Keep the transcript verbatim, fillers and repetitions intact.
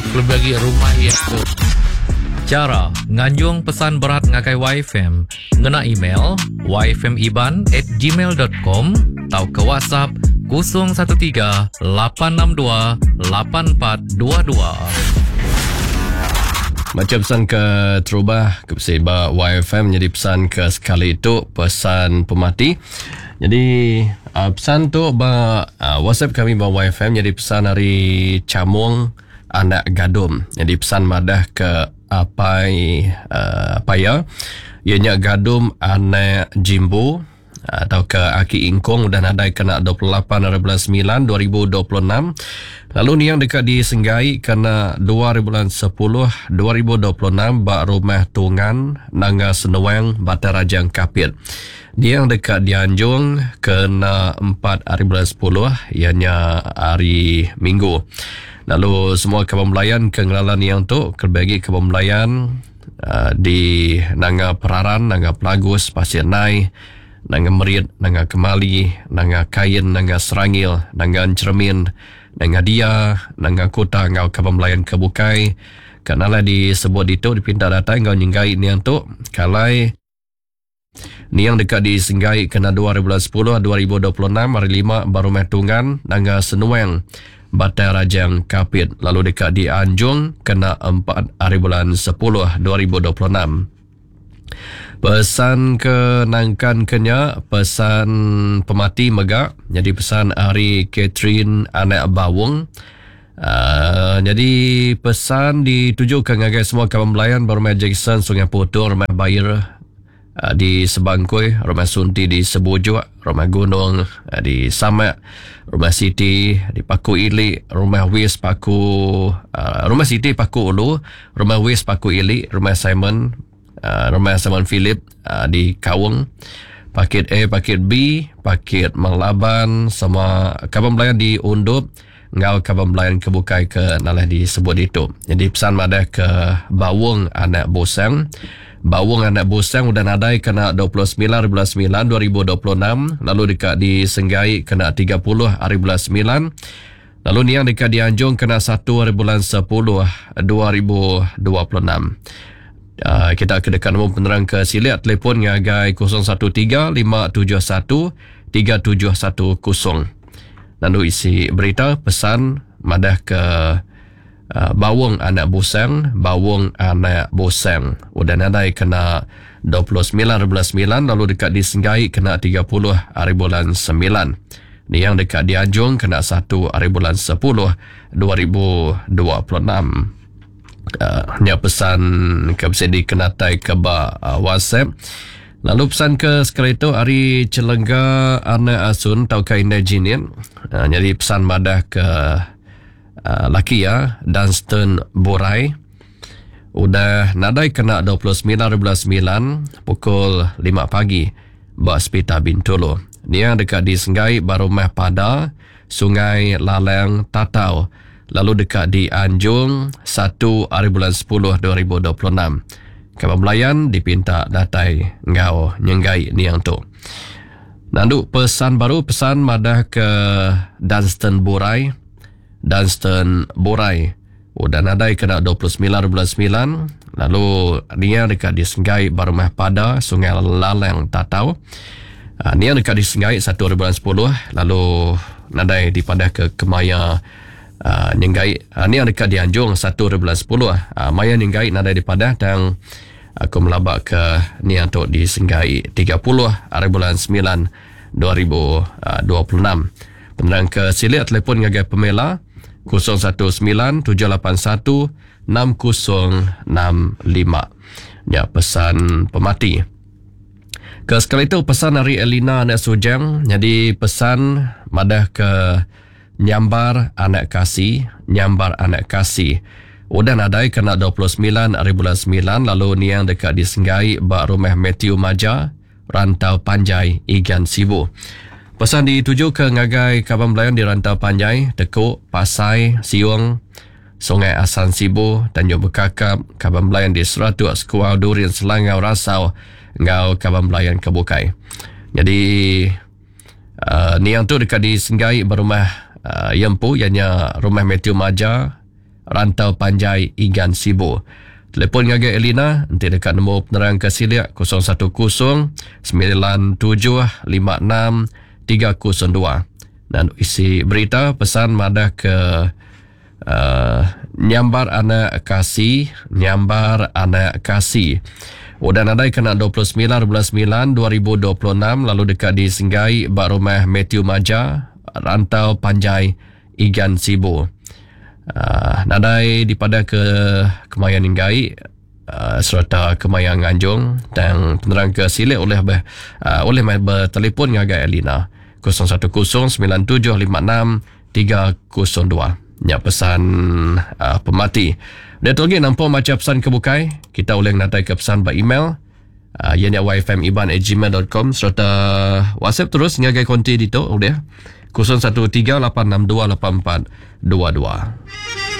bagi rumah yang tu. Cara nganjung pesan berat ngakai Y F M ngena email y f m iban at gmail dot com atau ke WhatsApp kosong satu tiga lapan enam dua lapan empat dua dua. Macam pesan ke terubah ke Perseba Y F M jadi pesan ke sekali itu pesan pemati. Jadi uh, pesan tu ba uh, WhatsApp kami ba Y F M jadi pesan dari Camung anak Gadum. Jadi pesan madah ke apa uh, apa ya? Ianya Gadum anak Jimbo atau ke Aki Ingkong dan ada kena dua puluh lapan sembilan dua ribu dua puluh enam. Lalu ni yang dekat di Senggai kena dua bulan sepuluh dua ribu dua puluh enam bak rumah Tungan Nanga Senewang Batar Rajang Kapit. Dia yang dekat di Anjung kena empat hari bulan sepuluh ianya hari Minggu. Lalu semua kawan melayan kengelalan yang tu kerbagi kawan melayan uh, di Nanga Peraran, Nanga Pelagus, Pasir Nai, Nanga Merit, Nanga Kemali, Nanga Kain, Nanga Serangil, Nanga Cermin, Nanga Dia, Nanga Kota, ngau kawan melayan kebukai. Kerana disebut itu dipinta data ngau nyenggai ni yang tu kalai ni yang dekat di Senggai kena dua bulan sepuluh dua ribu dua puluh enam hari lima baru metungan Nanga Senuang Batai Rajang Kapit. Lalu dekat di Anjung kena empat hari bulan sepuluh dua ribu dua puluh enam. Pesan ke Nangkan Kenya, pesan pemati megak. Jadi pesan hari Catherine anak Bawung. Uh, jadi pesan ditujukan kepada semua kawan melayan Rumah Jackson, Sungai Putu, Rumah Bayer uh, di Sebangkoi, Rumah Sunti di Sebujuk, Rumah Gunung uh, di Samak, Rumah Siti di Paku Ili, Rumah Wis Paku uh, Rumah Siti Paku Ulu, Rumah Wis Paku Ili, Rumah Simon uh, Rumah Simon Philip uh, di Kawung, Paket A, Paket B, Paket Melaban, semua kawan melayan di Undup, ngau kawan melayan kebukai ke nalah disebut itu. Jadi pesan madah ke Bawung anak Bosang. Bawung anak Bosang udah nadai kena dua puluh sembilan bulan sembilan dua ribu dua puluh enam. Lalu dekat di Senggai kena tiga puluh hari bulan sembilan. Lalu ni yang dekat di Anjung kena satu hari bulan sepuluh dua ribu dua puluh enam. Uh, kita kedekat nombor penerang ke Silat telefon ngagai kosong satu tiga lima tujuh satu tiga tujuh satu kosong. Lalu isi berita pesan madah ke uh, Bawung anak Bosang, Bawung anak Bosang. Udah nadai kena dua puluh sembilan bulan sembilan, lalu dekat di Senggai kena tiga puluh hari bulan sembilan. Ni yang dekat di Anjung kena satu hari bulan sepuluh dua ribu dua puluh enam. Uh, hanya pesan ke bisa dikenatai ke ba uh, WhatsApp. Lalu pesan ke sekali itu hari Celengga anak Asun tau ke Indajinin. Uh, jadi pesan madah ke uh, laki ya Dunstan Borai. Udah nadai kena dua puluh sembilan bulan sembilan pukul lima pagi ba Hospital Bintulu. Ni yang dekat di Senggai baru meh pada Sungai Laleng Tatau. Lalu dekat di Anjung satu hari bulan sepuluh dua ribu dua puluh enam. Kawan melayan dipinta datai ngau nyenggai ni yang tu. Nandu pesan baru pesan madah ke Dunstan Borai. Dunstan Borai. Udah nadai kena dua puluh sembilan bulan sembilan. Lalu dia dekat di Senggai baru meh pada Sungai Laleng Tatau. Uh, ni yang dekat di Senggai satu hari bulan sepuluh. Lalu nadai dipadah ke Kemaya Uh, Nyenggai. Uh, ni yang dekat di Anjung satu hari bulan sepuluh. Uh, Maya Nyenggai nadai di Padah dan aku melabak ke ni yang tu di Senggai tiga puluh hari bulan sembilan dua ribu dua puluh enam. Penerang ke Silat telefon ngagai pemela kosong satu sembilan tujuh lapan satu enam kosong enam lima. Ya pesan pemati. Ke sekali itu pesan dari Elina anak Sujang. Jadi pesan madah ke Nyambar anak kasih, Nyambar anak kasih. Udah nadai kena dua puluh sembilan hari bulan sembilan. Lalu ni yang dekat di Senggai bak rumah Matthew Maja, Rantau Panjai, Igan Sibu. Pesan dituju ke ngagai kawan melayan di Rantau Panjai, Tekuk, Pasai, Siung, Sungai Asan Sibu, Tanjung Bekakap, kawan melayan di Seratuk, Sekuau, Durin, Selangau, Rasau, ngau kawan melayan kebukai. Jadi uh, ni yang tu dekat di Senggai berumah Uh, Yempu, ianya rumah Matthew Maja, Rantau Panjai Igan Sibu. Telefon ngagai Elina nanti dekat nombor penerang Kesilik kosong satu kosong sembilan tujuh lima enam tiga kosong dua. Dan isi berita pesan madah ke uh, Nyambar Anak Kasih, Nyambar Anak Kasih. Udan adai kena dua puluh sembilan bulan sembilan dua ribu dua puluh enam lalu dekat di Singgai Bak Rumah Matthew Maja, Rantau Panjai Igan Sibu. Uh, nadai dipada ke Kemayan Inggai uh, serta Kemayan Nganjung dan penerang ke Silik oleh ber, uh, oleh bertelefon ngagai Elina kosong satu kosong sembilan tujuh lima enam tiga kosong dua. Nyak pesan uh, pemati. Dan tu lagi nampak macam pesan kebukai, kita boleh natai ke pesan by email uh, yang y f m iban at gmail dot com serta WhatsApp terus ngagai konti dito udah kosong satu tiga lapan enam dua lapan empat dua dua.